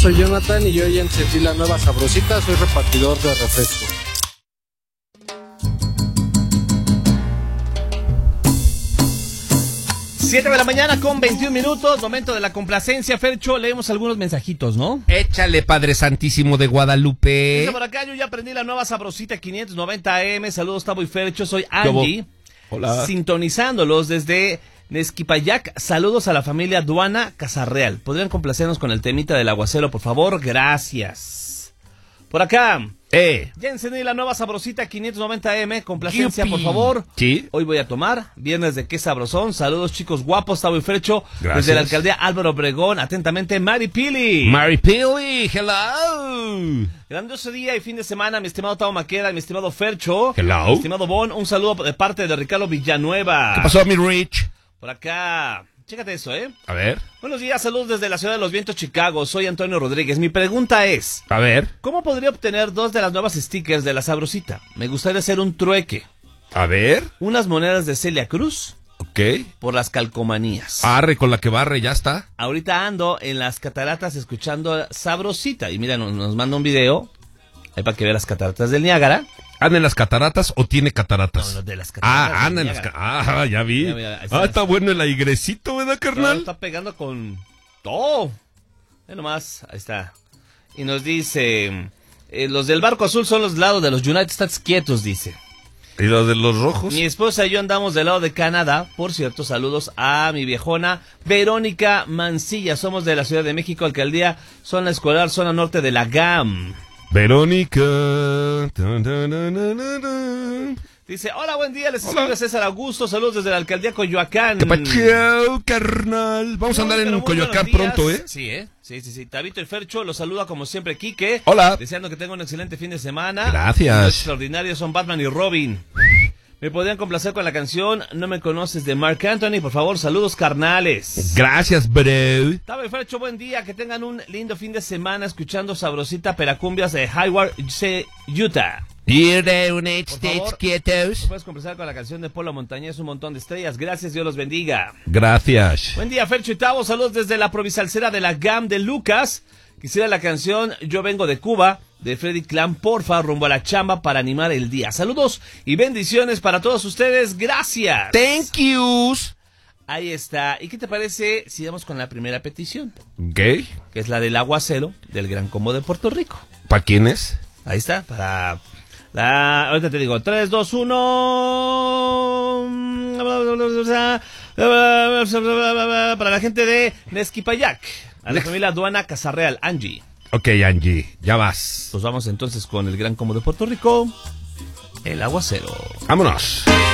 soy Jonathan y hoy encendí la nueva Sabrosita, soy repartidor de refresco. Siete de la mañana con 21 minutos, momento de la complacencia. Fercho, leemos algunos mensajitos, ¿no? Échale, Padre Santísimo de Guadalupe. Dice por acá, yo ya aprendí la nueva Sabrosita 590 AM. Saludos, Tavo y Fercho, soy Angie. Hola. Sintonizándolos desde Nezquipayac. Saludos a la familia Duana Casarreal. ¿Podrían complacernos con el temita del aguacero, por favor? Gracias. Por acá. Ya encendí la nueva Sabrosita 590M. Complacencia, ¡Yupi! por favor. Sí. Hoy voy a tomar. Viernes de qué sabrosón. Saludos, chicos guapos. Tavo y Fercho. Gracias. Desde la alcaldía Álvaro Obregón. Atentamente, Mari Pili. Mary Pili, hello. Grandioso día y fin de semana, mi estimado Tavo Maqueda, mi estimado Fercho. Hello. Mi estimado Bon. Un saludo de parte de Ricardo Villanueva. ¿Qué pasó, mi Rich? Por acá. Chécate eso, ¿eh? A ver. Buenos días, saludos desde la ciudad de los vientos, Chicago. Soy Antonio Rodríguez. Mi pregunta es, A ver. ¿cómo podría obtener 2 de las nuevas stickers de la Sabrosita? Me gustaría hacer un trueque. A ver. Unas monedas de Celia Cruz Ok. por las calcomanías. Arre con la que barre, ya está. Ahorita ando en las cataratas escuchando Sabrosita. Y mira, nos manda un video ahí para que vea las cataratas del Niágara. ¿Anda en las cataratas o tiene cataratas? No, de las cataratas. Anda en del las Niágara. cataratas. Ah, ya vi. Mira, ahí está. Está bueno el airecito, ¿verdad, No, carnal? está pegando con todo. Ve nomás, ahí está. Y nos dice, los del barco azul son los lados de los United States quietos, dice. ¿Y los de los rojos? Mi esposa y yo andamos del lado de Canadá. Por cierto, saludos a mi viejona Verónica Mancilla. Somos de la Ciudad de México, alcaldía, zona escolar, zona norte de la GAM. Verónica. Dice, hola, buen día, les escribe César Augusto. Saludos desde la alcaldía Coyoacán. ¿Qué pacho, carnal? Vamos a andar Pero en muy Coyoacán buenos días. pronto, ¿eh? Sí. Tabito y Fercho los saluda como siempre Quique. Hola. Deseando que tengan un excelente fin de semana. Gracias. Los extraordinarios son Batman y Robin. Me podrían complacer con la canción No me conoces de Marc Anthony. Por favor, saludos carnales. Gracias, bro. Tavo y Fercho, buen día. Que tengan un lindo fin de semana escuchando Sabrosita Peracumbias de Hayward, Utah. United Por States favor, quietos. ¿me puedes complacer con la canción de Polo Montañés, Un montón de estrellas? Gracias, Dios los bendiga. Gracias. Buen día, Fercho y Tavo. Saludos desde la provisalcera de la GAM de Lucas. Quisiera la canción Yo vengo de Cuba, de Freddy Clan, porfa, rumbo a la chamba para animar el día. Saludos y bendiciones para todos ustedes. Gracias. Thank yous. Ahí está. ¿Y qué te parece si vamos con la primera petición? ¿Qué? Que es la del aguacero del Gran Combo de Puerto Rico. ¿Para quién es? Ahí está, para... ahorita te digo, 3, 2, 1... Para la gente de Nezquipayac, a la familia Duana Casarreal, Angie. Ok, Angie, ya vas. Pues vamos entonces con el Gran Combo de Puerto Rico, el aguacero. Vámonos.